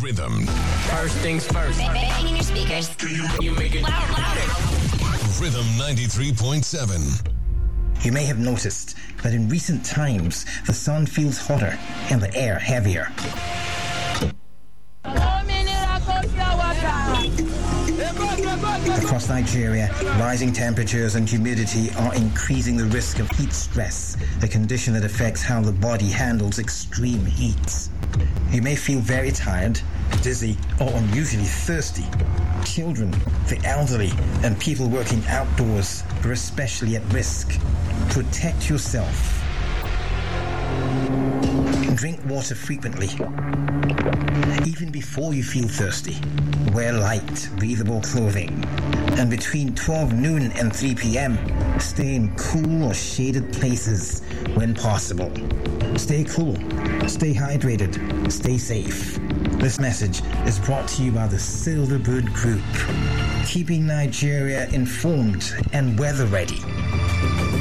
Rhythm. First things first. Bang in your speakers. You make it louder. Rhythm 93.7. You may have noticed that in recent times, the sun feels hotter and the air heavier. Across Nigeria, rising temperatures and humidity are increasing the risk of heat stress, a condition that affects how the body handles extreme heat. You may feel very tired, dizzy, or unusually thirsty. Children, the elderly, and people working outdoors are especially at risk. Protect yourself. Drink water frequently. Even before you feel thirsty, wear light, breathable clothing. And between 12 noon and 3 p.m., stay in cool or shaded places when possible. Stay cool, stay hydrated, stay safe. This message is brought to you by the Silverbird Group, keeping Nigeria informed and weather ready.